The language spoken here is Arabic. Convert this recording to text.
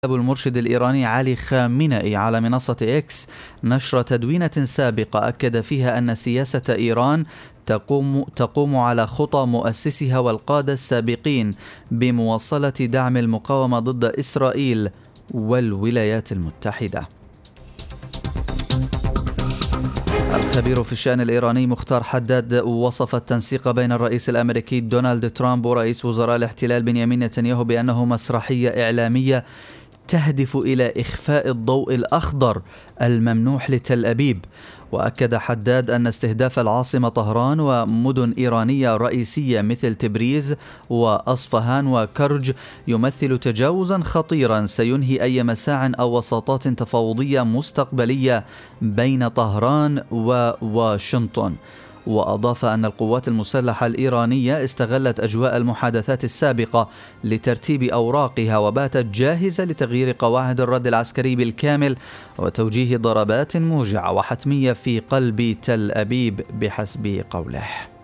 المرشد الإيراني علي خامنئي على منصة إكس نشر تدوينة سابقة أكد فيها أن سياسة إيران تقوم على خطى مؤسسها والقادة السابقين بمواصلة دعم المقاومة ضد إسرائيل والولايات المتحدة. الخبير في الشأن الإيراني مختار حداد وصف التنسيق بين الرئيس الأمريكي دونالد ترامب ورئيس وزراء الاحتلال بنيامين نتنياهو بأنه مسرحية إعلامية تهدف إلى إخفاء الضوء الأخضر الممنوح لتل أبيب. وأكد حداد أن استهداف العاصمة طهران ومدن إيرانية رئيسية مثل تبريز وأصفهان وكرج يمثل تجاوزا خطيرا سينهي أي مساع أو وساطات تفاوضية مستقبلية بين طهران وواشنطن. وأضاف أن القوات المسلحة الإيرانية استغلت أجواء المحادثات السابقة لترتيب أوراقها وباتت جاهزة لتغيير قواعد الرد العسكري بالكامل وتوجيه ضربات موجعة وحتمية في قلب تل أبيب بحسب قوله.